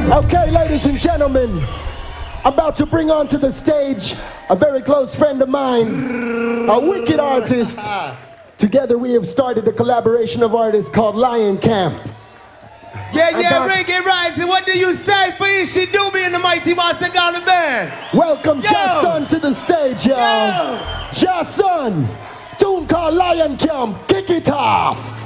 Okay, ladies and gentlemen, I'm about to bring onto the stage a very close friend of mine, a wicked artist. Together we have started a collaboration of artists called Lion Camp. Reggae Rising, what do you say for Ishi Doobie and the Mighty Master Garland Band? Welcome Jason to the stage, y'all. Jason, tune called Lion Camp, kick it off.